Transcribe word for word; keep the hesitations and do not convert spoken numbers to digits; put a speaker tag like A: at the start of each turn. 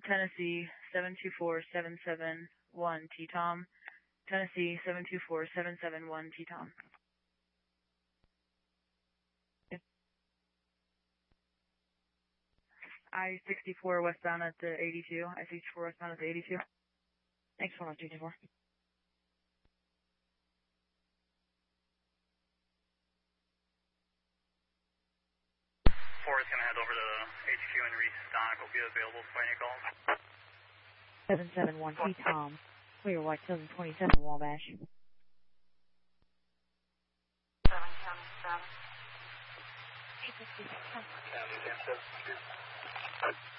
A: Tennessee seven two four seven seven one T-Tom. Tennessee seven two four seven seven one T-Tom. I sixty-four westbound at the eighty-two. I sixty-four westbound at the eighty-two. Thanks for much, two two four.
B: four is going to head over to H Q and restock. Will be available for any calls.
A: seven seven one T-Tom. Clear White seven twenty-seven Wabash.
C: seven County seven.
B: County ten seven.